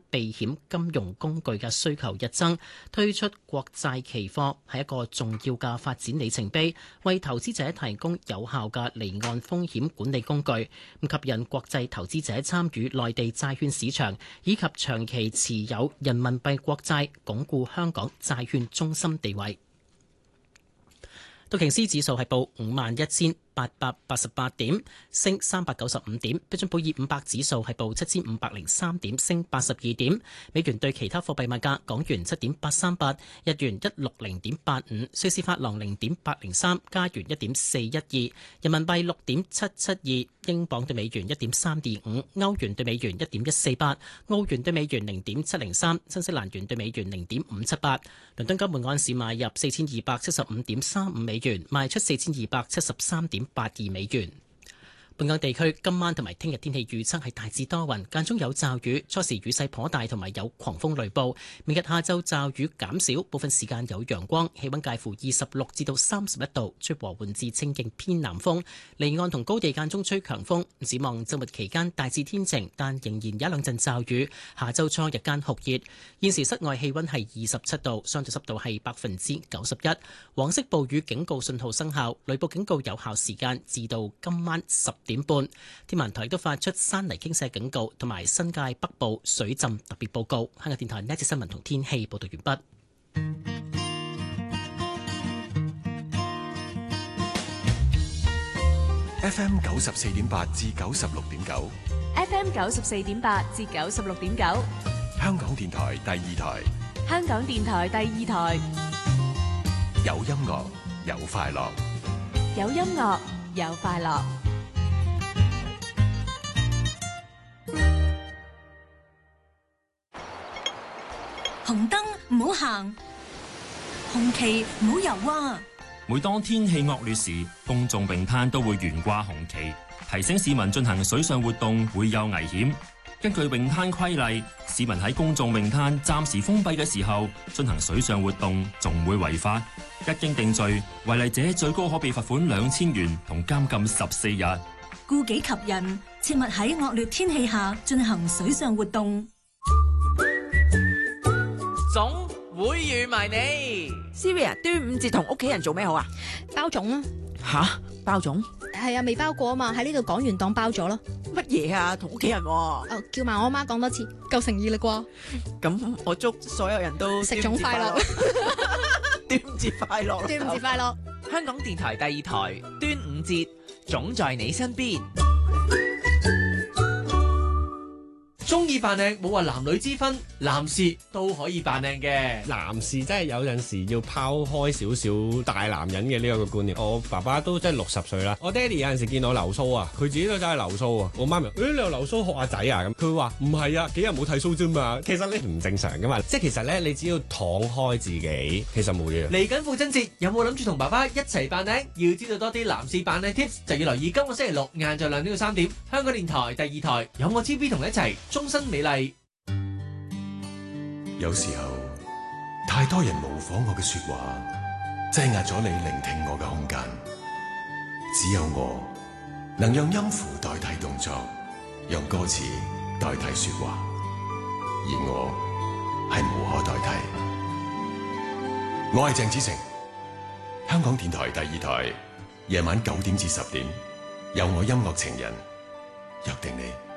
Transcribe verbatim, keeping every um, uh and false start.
避險金融工具嘅需求日增，推出國債期貨係一個重要嘅發展里程碑，為投資者提供有效嘅離岸風險管理工具，咁吸引國際投資者參與內地債券市場，以及長期持有人民幣國債，鞏固香港債券中心地位。道瓊斯指數係報五萬一千八百八十八點，升三百九十五點。標準普爾五百指數係報七千五百零三點，升八十二點。美元對其他貨幣物價：港元七點八三八，日元一六零點八五，瑞士法郎零點八零三，加元一點四一二，人民幣六點七七二，英鎊對美元一點三二五，歐元對美元一點一四八，澳元對美元零點七零三，新西蘭元對美元零點五七八。倫敦金每盎司買入四千二百七十五點三五美元，賣出四千二百七十三點八二美元。本港地區今晚同埋聽日天氣預測係大致多雲，間中有驟雨，初時雨勢頗大，同埋有狂風雷暴。明日下晝驟雨減少，部分時間有陽光，氣溫介乎二十六至到三十一度，吹和緩至清勁偏南風。離岸同高地間中吹強風。展望週末期間大致天晴，但仍然有一兩陣驟雨。下週初日間酷熱。現時室外氣溫係二十七度，相對濕度係百分之九十一。黃色暴雨警告信號生效，雷暴警告有效時間至到今晚十點半。天文台都發出山泥傾瀉警告同埋新界北部水浸特別報告。香港電台呢一節新聞同天氣報道完畢。 F M 九十四點八至九十六點九 ，F M 九十四點八至九十六點九， 香港電台第二台， 香港電台第二台， 有音樂有快樂， 有音樂有快樂。 紅燈唔好行，紅旗唔好游啊！ 每當天氣惡劣時，公眾泳灘都會懸掛紅旗，提醒市民進行水上活動會有危險。根據泳灘規例，市民喺公眾泳灘暫時封閉嘅時候進行水上活動，仲會違法。一經定罪，違例者最高可被罰款兩千元同監禁十四日。 顧己及人，切勿喺惡劣天氣下進行水上活動。 總會預埋你 Siri 啊，端午節同屋企人做咩好啊？ 包粽啊！ 吓，包粽？ 係啊，未包過啊嘛，喺呢度講完當包咗咯。 乜嘢啊？同屋企人？ 哦，叫埋我媽講多次，夠誠意啦啩？ 咁我祝所有人都食粽快樂， 端午節快樂， 端午節快樂。 香港電台第二台端午節，總在你身邊。中意扮靚冇話男女之分，男士都可以扮靚嘅。 男士真係有陣時要拋開少少大男人嘅呢個觀念。我爸爸都真係六十歲啦，我爹哋有陣時見到留鬚啊，佢自己都真係留鬚啊。我媽咪，誒、欸、你又留鬚學阿仔啊？咁佢話唔係啊，幾日冇剃鬚啫嘛。其實你唔正常噶嘛，即係其實咧，你只要敞開自己，其實冇嘢。 嚟緊父親節，有冇諗住同爸爸一齊扮靚？要知道多啲男士扮靚 tips，就要留意今個星期六晏晝兩點到三點，香港電台第二台有我 T V 同你一齊。終身美麗。 有時候太多人模仿我嘅說話，擠壓咗你聆聽我嘅空間。只有我能用音符代替動作，用歌詞代替說話，而我係無可代替。我係鄭子誠，香港電台第二台，夜晚九點至十點，有我音樂情人約定你。